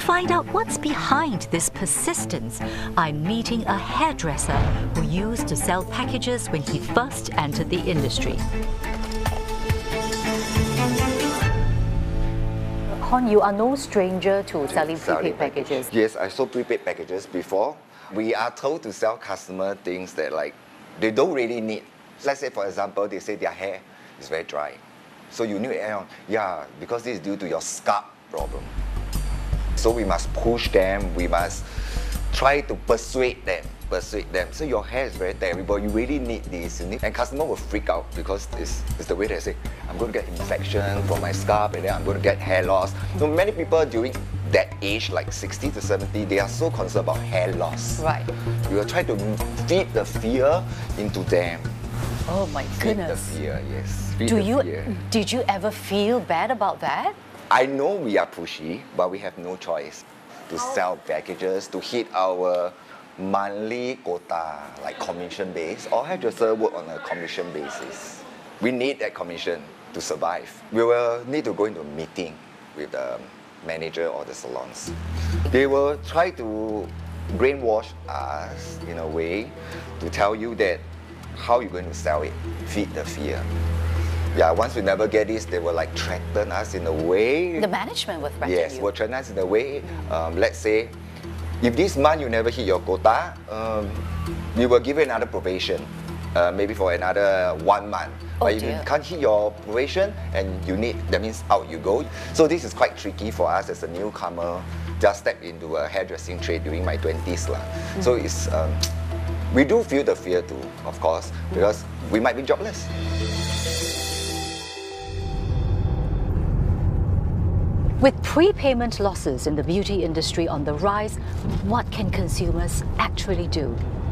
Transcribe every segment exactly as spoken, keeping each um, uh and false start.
find out what's behind this persistence, I'm meeting a hairdresser who used to sell packages when he first entered the industry. Hon, you are no stranger to selling prepaid packages. Yes, I sold prepaid packages before. We are told to sell customer things that like they don't really need. Let's say, for example, they say their hair is very dry. So you need to add on, yeah, because this is due to your scalp problem. So we must push them, we must try to persuade them, persuade them. So your hair is very terrible, you really need this. You need, and customer will freak out because it's, it's the way they say, I'm going to get infection from my scalp and then I'm going to get hair loss. So many people during that age, like sixty to seventy, they are so concerned about hair loss. Right. We will try to feed the fear into them. Oh my goodness. Feed the fear, yes. Feed Do the you, fear. did you ever feel bad about that? I know we are pushy, but we have no choice to sell packages, to hit our monthly quota, like commission base. All hairdressers work on a commission basis. We need that commission to survive. We will need to go into a meeting with the manager or the salons. They will try to brainwash us in a way to tell you that how you're going to sell it, feed the fear. Yeah, once we never get this, they will like threaten us in a way. The management will threaten yes, you? Yes, will threaten us in a way. Um, let's say, if this month you never hit your quota, um, we will give you another probation, uh, maybe for another one month. Oh but if dear. you can't hit your probation and you need, that means out you go. So this is quite tricky for us as a newcomer, just step into a hairdressing trade during my twenties. Mm. So it's, um, we do feel the fear too, of course, because we might be jobless. With prepayment losses in the beauty industry on the rise, what can consumers actually do?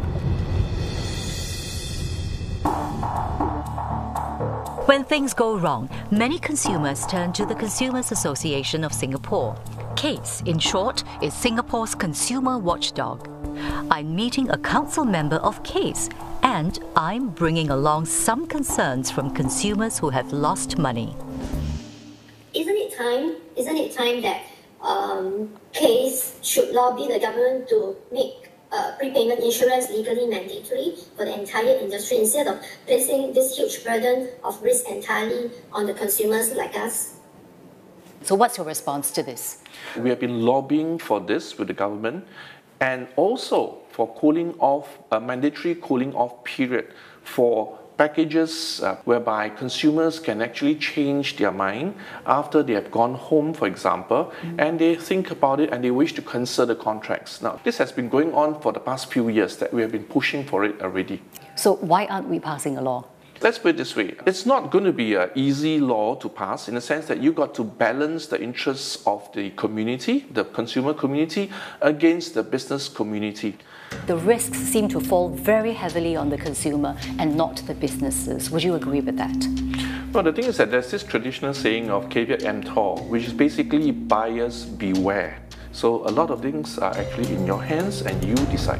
When things go wrong, many consumers turn to the Consumers Association of Singapore. CASE, in short, is Singapore's consumer watchdog. I'm meeting a council member of CASE, and I'm bringing along some concerns from consumers who have lost money. Isn't it time, isn't it time that um, CASE should lobby the government to make uh, prepayment insurance legally mandatory for the entire industry instead of placing this huge burden of risk entirely on the consumers like us? So what's your response to this? We have been lobbying for this with the government and also for cooling off, a mandatory cooling off period for packages uh, whereby consumers can actually change their mind after they have gone home, for example, mm. and they think about it and they wish to cancel the contracts. Now, this has been going on for the past few years that we have been pushing for it already. So why aren't we passing a law? Let's put it this way. It's not going to be an easy law to pass in the sense that you've got to balance the interests of the community, the consumer community, against the business community. The risks seem to fall very heavily on the consumer and not the businesses. Would you agree with that? Well, the thing is that there's this traditional saying of caveat emptor, which is basically buyers beware. So a lot of things are actually in your hands and you decide.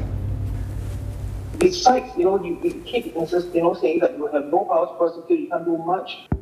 Besides, you know, you, you keep insist, you know, saying that you have no powers to prosecute, you can't do much.